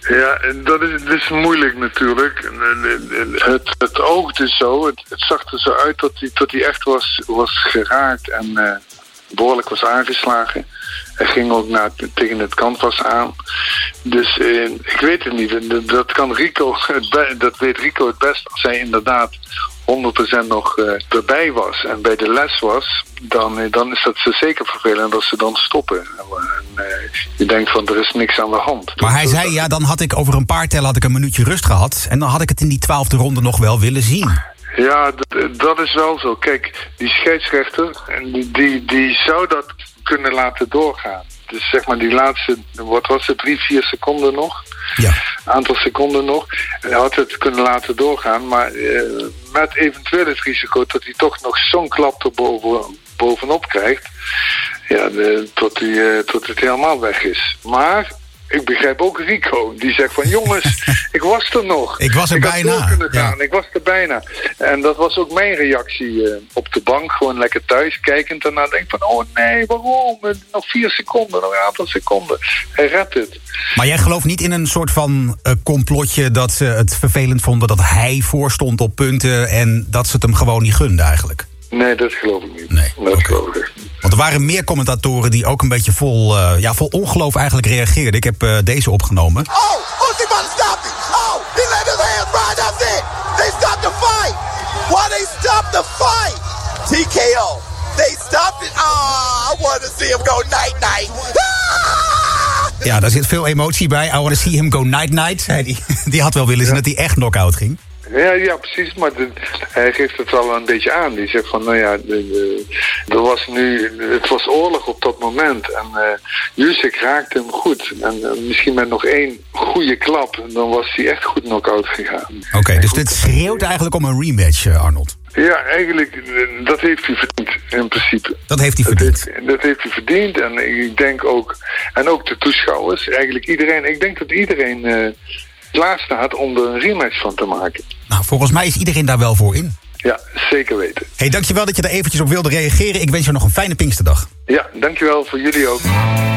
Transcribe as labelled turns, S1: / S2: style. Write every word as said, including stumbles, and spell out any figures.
S1: Ja, dat is, dat is moeilijk natuurlijk. Het, het oogde zo, het, het zag er zo uit dat hij, dat hij echt was, was geraakt en uh, behoorlijk was aangeslagen. Hij ging ook naar, tegen het canvas aan. Dus uh, ik weet het niet. Dat kan Rico, het be, dat weet Rico het best. Als hij inderdaad honderd procent nog uh, erbij was en bij de les was, dan, uh, dan is dat zo zeker vervelend als ze dan stoppen. En, uh, je denkt van, er is niks aan de hand.
S2: Maar hij zei, ja, dan had ik over een paar tellen had ik een minuutje rust gehad. En dan had ik het in die twaalfde ronde nog wel willen zien.
S1: Ja, d- dat is wel zo. Kijk, die scheidsrechter, die, die, die zou dat kunnen laten doorgaan. Dus zeg maar die laatste, wat was het, drie, vier seconden nog?
S2: Ja.
S1: Aantal seconden nog. En hij had het kunnen laten doorgaan, maar uh, met eventueel het risico dat hij toch nog zo'n klap er boven, bovenop krijgt. Ja, de, tot, die, uh, tot het helemaal weg is. Maar ik begrijp ook Rico. Die zegt van, jongens, ik was er nog.
S2: Ik was er
S1: ik
S2: bijna.
S1: Had door kunnen gaan.
S2: Ja.
S1: Ik was er bijna. En dat was ook mijn reactie uh, op de bank. Gewoon lekker thuis, kijkend ernaar. Denk van, oh nee, waarom? Nog vier seconden, nog een aantal seconden. Hij redt het.
S2: Maar jij gelooft niet in een soort van uh, complotje dat ze het vervelend vonden dat hij voorstond op punten en dat ze het hem gewoon niet gunden eigenlijk?
S1: Nee, dat geloof ik niet.
S2: Nee,
S1: dat
S2: okay.
S1: geloof ik niet.
S2: Want er waren meer commentatoren die ook een beetje vol, uh, ja, vol ongeloof eigenlijk reageerden. Ik heb uh, deze opgenomen.
S3: Oh, Usyk about to stop it. Oh, he let his hands ride. That's it. They stopped the fight. Why they stopped the fight? T K O. They stopped it. Oh, I want to see him go night-night. Ah!
S2: Ja, daar zit veel emotie bij. I want to see him go night-night, zei hij. Die had wel willen zien ja. dat hij echt knock-out ging.
S1: Ja, ja, precies, maar de, hij geeft het wel een beetje aan. Die zegt van, nou ja, de, de, er was nu, het was oorlog op dat moment. En uh, Usyk raakte hem goed. En uh, misschien met nog één goede klap, dan was hij echt goed knock-out gegaan.
S2: Oké, okay, dus dit schreeuwt eigenlijk om een rematch, Arnold.
S1: Ja, eigenlijk, dat heeft hij verdiend, in principe.
S2: Dat heeft hij verdiend.
S1: Dat heeft, dat heeft hij verdiend. En ik denk ook, en ook de toeschouwers, eigenlijk iedereen, ik denk dat iedereen uh, klaar staat om er een rematch van te maken.
S2: Nou, volgens mij is iedereen daar wel voor in.
S1: Ja, zeker weten.
S2: Hey, dankjewel dat je er eventjes op wilde reageren. Ik wens je nog een fijne Pinksterdag.
S1: Ja, dankjewel voor jullie ook.